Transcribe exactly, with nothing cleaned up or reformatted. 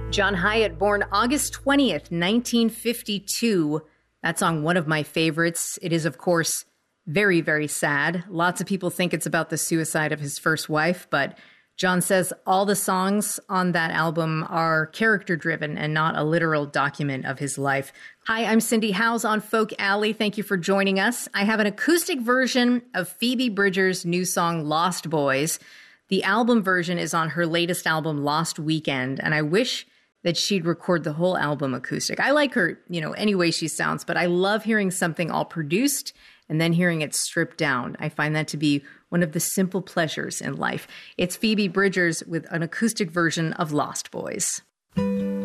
John Hiatt, born August twentieth, nineteen fifty-two. That song, one of my favorites. It is, of course, very, very sad. Lots of people think it's about the suicide of his first wife, but John says all the songs on that album are character-driven and not a literal document of his life. Hi, I'm Cindy Howes on Folk Alley. Thank you for joining us. I have an acoustic version of Phoebe Bridgers' new song, Lost Boys. The album version is on her latest album, Lost Weekend, and I wish that she'd record the whole album acoustic. I like her, you know, any way she sounds, but I love hearing something all produced and then hearing it stripped down. I find that to be one of the simple pleasures in life. It's Phoebe Bridgers with an acoustic version of Lost Boys.